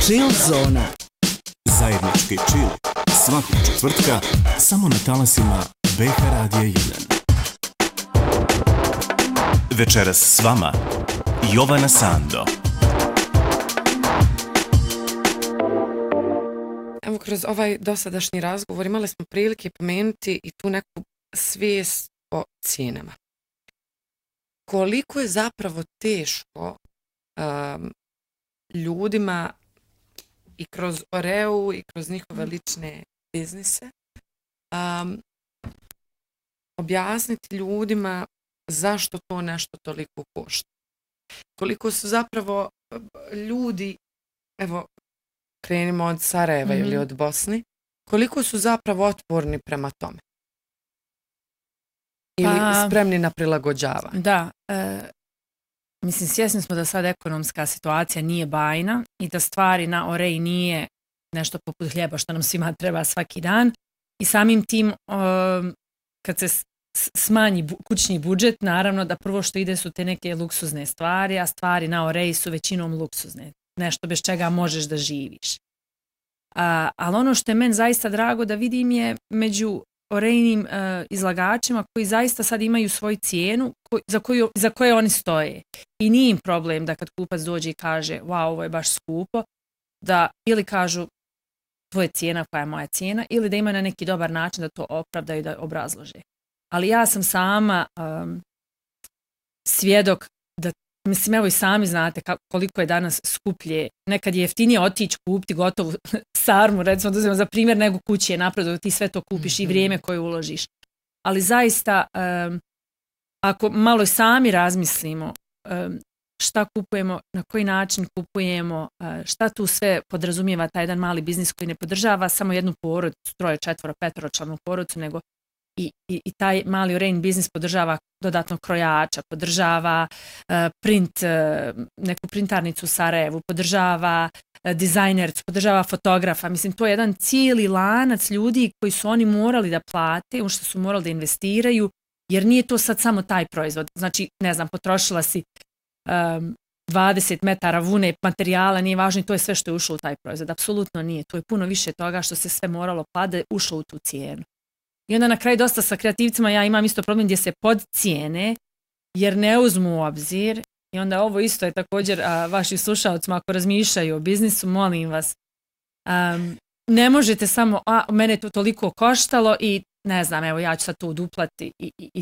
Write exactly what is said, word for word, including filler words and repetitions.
Chill zona. Zajednički chill svakog četvrtka samo na talasima B H Radija jedan. Večeras s vama Jovana Sando. Evo, kroz ovaj dosadašnji razgovor imali smo prilike pomenuti i tu neku svijest o cijenama. Koliko je zapravo teško um, ljudima i kroz Oreu i kroz njihove lične biznise um, objasniti ljudima zašto to nešto toliko košta. Koliko su zapravo ljudi, evo, krenimo od Sarajeva mm-hmm. ili od Bosne, koliko su zapravo otporni prema tome? Ili pa, spremni na prilagođavanje? Da, e, mislim, svjesni smo da sad ekonomska situacija nije bajna i da stvari na Oreji nije nešto poput hljeba što nam svima treba svaki dan i samim tim um, kad se smanji bu, kućni budžet, naravno da prvo što ide su te neke luksuzne stvari, a stvari na Oreji su većinom luksuzne, nešto bez čega možeš da živiš. A, ali ono što je meni zaista drago da vidim je među Orejnim uh, izlagačima koji zaista sad imaju svoju cijenu ko, za, koju, za koje oni stoje. I nije im problem da kad kupac dođe i kaže wow, ovo je baš skupo, da ili kažu to je cijena koja je moja cijena ili da ima na neki dobar način da to opravdaju i da obrazlože. Ali ja sam sama um, svjedok da, mislim, evo i sami znate koliko je danas skuplje. Nekad je jeftinije otići kupiti gotovu sarmu, recimo da uzmemo za primjer, nego kući je napredo da ti sve to kupiš mm-hmm. i vrijeme koje uložiš. Ali zaista, um, ako malo sami razmislimo um, šta kupujemo, na koji način kupujemo, uh, šta tu sve podrazumijeva taj jedan mali biznis koji ne podržava samo jednu porodicu, troje, četvoro, petoročlanu porodicu, nego I, i, i taj mali Orejin biznis podržava dodatno krojača, podržava uh, print, uh, neku printarnicu u Sarajevu, podržava uh, dizajnercu, podržava fotografa. Mislim, to je jedan cijeli lanac ljudi koji su oni morali da plate, u što su morali da investiraju, jer nije to sad samo taj proizvod. Znači, ne znam, potrošila si um, dvadeset metara vune materijala, nije važno i to je sve što je ušlo u taj proizvod. Apsolutno nije. To je puno više toga što se sve moralo plade, ušlo u tu cijenu. I onda na kraju dosta sa kreativcima ja imam isto problem gdje se podcijene jer ne uzmu u obzir i onda ovo isto je također a, vaši slušalcima ako razmišljaju o biznisu, molim vas, um, ne možete samo, a mene je to toliko koštalo i ne znam, evo ja ću sad to uduplati i, i, i